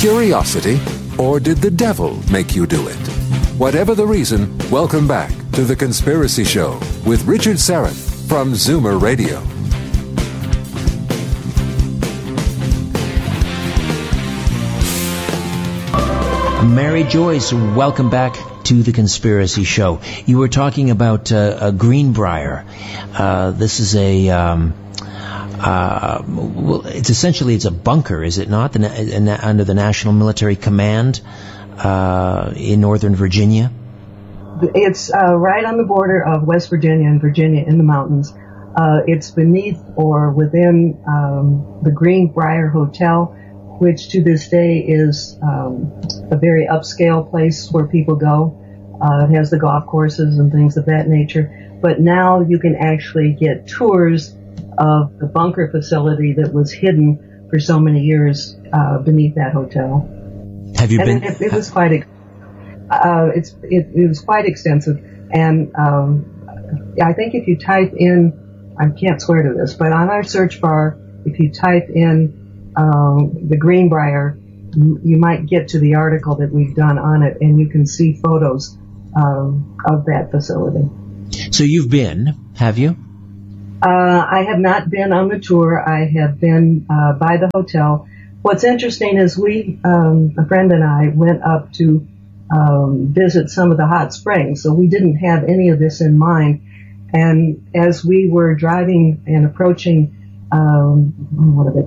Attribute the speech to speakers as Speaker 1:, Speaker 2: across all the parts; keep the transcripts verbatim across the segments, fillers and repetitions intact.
Speaker 1: Curiosity, or did the devil make you do it? Whatever the reason, welcome back to The Conspiracy Show with Richard Syrett from Zoomer Radio.
Speaker 2: Mary Joyce, welcome back to The Conspiracy Show. You were talking about uh, a Greenbrier. Uh, this is a... Um, Uh, well, it's essentially it's a bunker, is it not? The na- under the National Military Command uh, in Northern Virginia.
Speaker 3: It's uh, right on the border of West Virginia and Virginia in the mountains. Uh, it's beneath or within um, the Greenbrier Hotel, which to this day is um, a very upscale place where people go. Uh, it has the golf courses and things of that nature. But now you can actually get tours of the bunker facility that was hidden for so many years uh, beneath that hotel.
Speaker 2: Have you
Speaker 3: and
Speaker 2: been?
Speaker 3: It, it was quite. Uh, it's it, it was quite extensive, and um, I think if you type in, I can't swear to this, but on our search bar, if you type in um, the Greenbrier, you might get to the article that we've done on it, and you can see photos um, of that facility.
Speaker 2: So you've been, have you?
Speaker 3: Uh, I have not been on the tour. I have been uh, by the hotel. What's interesting is we, um, a friend and I, went up to um, visit some of the hot springs, so we didn't have any of this in mind. And as we were driving and approaching, um, what do they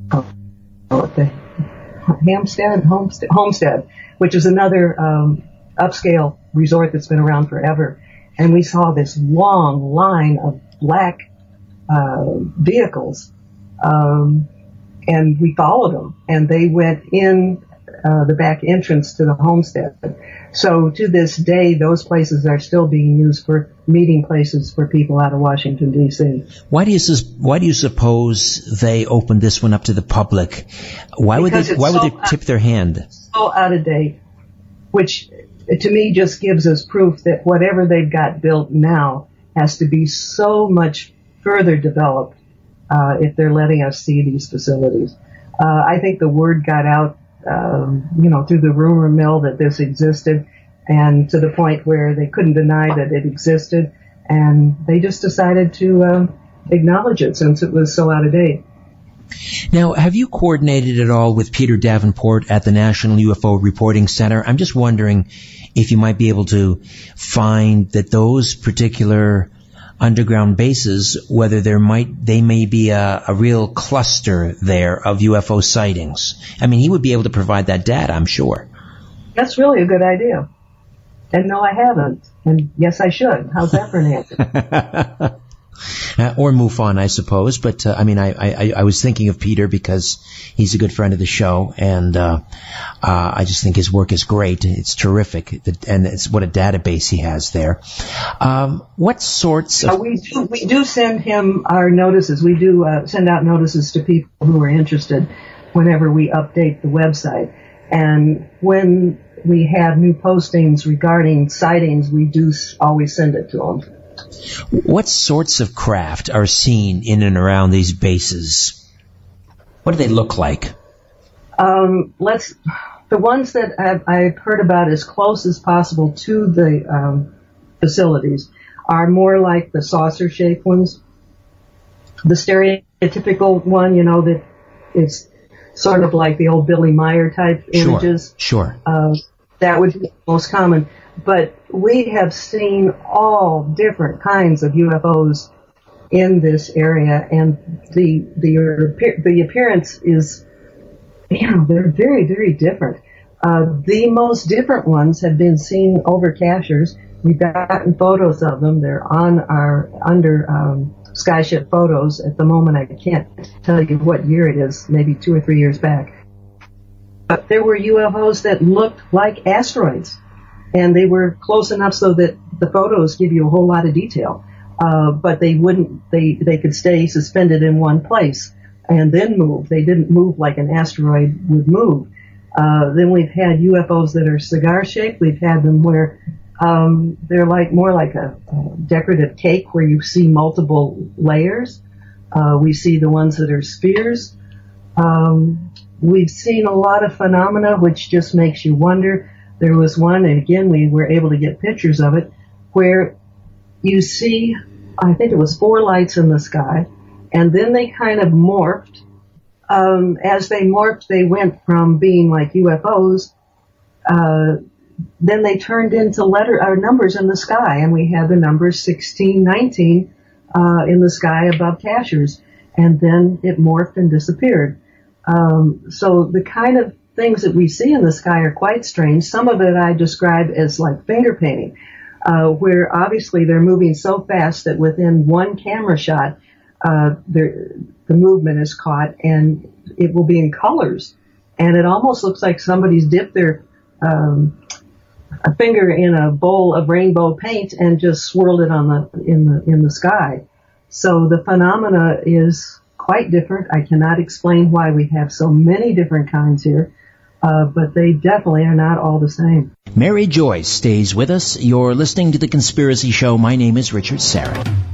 Speaker 3: call it? The Hampstead, Homestead, Homestead, which is another um, upscale resort that's been around forever. And we saw this long line of black Uh, vehicles, um, and we followed them, and they went in uh, the back entrance to the homestead. So to this day, those places are still being used for meeting places for people out of Washington, D C
Speaker 2: Why do you sus- Why do you suppose they opened this one up to the public? Why would
Speaker 3: Because
Speaker 2: they? Why
Speaker 3: so
Speaker 2: would they tip their hand?
Speaker 3: So out of date, which to me just gives us proof that whatever they've got built now has to be so much further developed uh, if they're letting us see these facilities. Uh, I think the word got out, um, you know, through the rumor mill that this existed, and to the point where they couldn't deny that it existed, and they just decided to uh, acknowledge it since it was so out of date.
Speaker 2: Now, have you coordinated at all with Peter Davenport at the National U F O Reporting Center? I'm just wondering if you might be able to find that those particular underground bases, whether there might they may be a, a real cluster there of U F O sightings. I mean, he would be able to provide that data, I'm sure.
Speaker 3: That's really a good idea. And no, I haven't. And yes, I should. How's that for an answer?
Speaker 2: Uh, or MUFON, I suppose. But, uh, I mean, I, I, I was thinking of Peter because he's a good friend of the show, and uh, uh, I just think his work is great. It's terrific, and it's what a database he has there. Um, what sorts of...
Speaker 3: Uh, we, do, we do send him our notices. We do uh, send out notices to people who are interested whenever we update the website. And when we have new postings regarding sightings, we do always send it to them.
Speaker 2: What sorts of craft are seen in and around these bases? What do they look like?
Speaker 3: Um, let's the ones that I've, I've heard about as close as possible to the um, facilities are more like the saucer-shaped ones. The stereotypical one, you know, that is sort of like the old Billy Meyer type images.
Speaker 2: Sure, sure.
Speaker 3: Uh, that would be the most common. But we have seen all different kinds of U F Os in this area, and the the the appearance is, you know, they're very, very different. Uh, the most different ones have been seen over cachers. We've gotten photos of them. They're on our under um, Skyship photos at the moment. I can't tell you what year it is, maybe two or three years back. But there were U F Os that looked like asteroids. And they were close enough so that the photos give you a whole lot of detail. Uh, but they wouldn't, they, they could stay suspended in one place and then move. They didn't move like an asteroid would move. Uh, then we've had U F Os that are cigar shaped. We've had them where, um, they're like more like a, a decorative cake where you see multiple layers. Uh, we see the ones that are spheres. Um, we've seen a lot of phenomena which just makes you wonder. There was one, and again, we were able to get pictures of it, where you see, I think it was four lights in the sky, and then they kind of morphed. Um, as they morphed, they went from being like U F Os, uh, then they turned into letter or numbers in the sky, and we had the numbers sixteen, nineteen uh, in the sky above Cashers, and then it morphed and disappeared. Um, so the kind of things that we see in the sky are quite strange. Some of it I describe as like finger painting, uh, where obviously they're moving so fast that within one camera shot, uh, the movement is caught, and it will be in colors, and it almost looks like somebody's dipped their um, a finger in a bowl of rainbow paint and just swirled it on the in the in the sky. So the phenomena is quite different. I cannot explain why we have so many different kinds here, uh, but they definitely are not all the same.
Speaker 2: Mary Joyce stays with us. You're listening to The Conspiracy Show. My name is Richard Syrett.